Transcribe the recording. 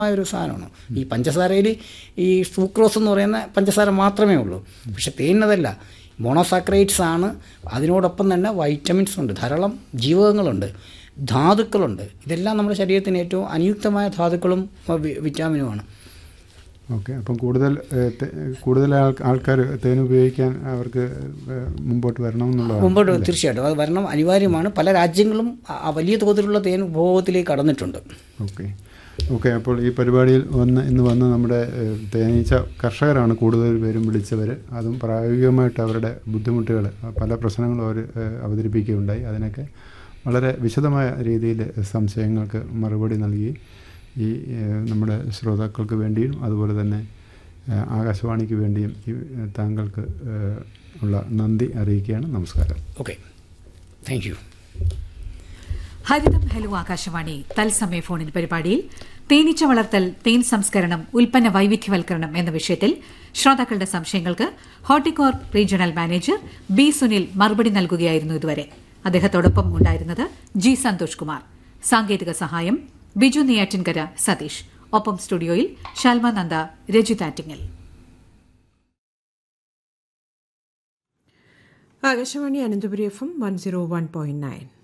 ഒരു സാധനമാണ്. ഈ പഞ്ചസാരയിൽ ഈ സൂക്രോസ് എന്ന് പറയുന്ന പഞ്ചസാര മാത്രമേ ഉള്ളൂ. പക്ഷെ തേനിനതല്ല, മോണോസാക്രൈറ്റ്സ് ആണ്. അതിനോടൊപ്പം തന്നെ വൈറ്റമിൻസ് ഉണ്ട്, ധാരാളം ജീവകങ്ങളുണ്ട്, ധാതുക്കളുണ്ട്. ഇതെല്ലാം നമ്മുടെ ശരീരത്തിന് ഏറ്റവും അനുയുക്തമായ ധാതുക്കളും വിറ്റാമിനുമാണ്. ഓക്കെ. അപ്പം കൂടുതൽ ആൾക്കാർ തേൻ ഉപയോഗിക്കാൻ അവർക്ക് മുമ്പോട്ട് വരണമെന്നുള്ളതാണ്. മുമ്പോട്ട് തീർച്ചയായിട്ടും അത് വരണം, അനിവാര്യമാണ്. പല രാജ്യങ്ങളും വലിയ തോതിലുള്ള തേൻ ഉപഭോഗത്തിലേക്ക് കടന്നിട്ടുണ്ട്. ഓക്കെ. അപ്പോൾ ഈ പരിപാടിയിൽ ഇന്ന് വന്ന് നമ്മുടെ തേനീച്ച കർഷകരാണ് കൂടുതൽ പേരും വിളിച്ചവർ. അതും പ്രായോഗികമായിട്ട് അവരുടെ ബുദ്ധിമുട്ടുകൾ, പല പ്രശ്നങ്ങളും അവർ അവതരിപ്പിക്കുകയുണ്ടായി. അതിനൊക്കെ വളരെ വിശദമായ രീതിയിൽ സംശയങ്ങൾക്ക് മറുപടി നൽകി ഈ നമ്മുടെ ശ്രോതാക്കൾക്ക് വേണ്ടിയും അതുപോലെ തന്നെ ആകാശവാണിക്ക് വേണ്ടിയും താങ്കൾക്ക് ഉള്ള നന്ദി അറിയിക്കുകയാണ്. നമസ്കാരം. Okay, thank you. Haritham hello Akashvani തത്സമയ ഫോണിൻ പരിപാടിയിൽ തേനീച്ച വളർത്തൽ, തേൻ സംസ്കരണം, ഉൽപ്പന്ന വൈവിധ്യവൽക്കരണം എന്ന വിഷയത്തിൽ ശ്രോതാക്കളുടെ സംശയങ്ങൾക്ക് Horticorp regional manager B Sunil മറുപടി നൽകുകയായിരുന്നു ഇതുവരെ. അദ്ദേഹത്തോടൊപ്പം ഉണ്ടായിരുന്നത് ജി സന്തോഷ് കുമാർ. സാങ്കേതിക സഹായം ബിജു നെയ്യാറ്റിൻകര, സതീഷ്. ഒപ്പം സ്റ്റുഡിയോയിൽ ഷാൽമ നന്ദ, രജിത് ആറ്റിങ്ങൽ. ആകാശവാണി അനന്തപുരി FM 101.9.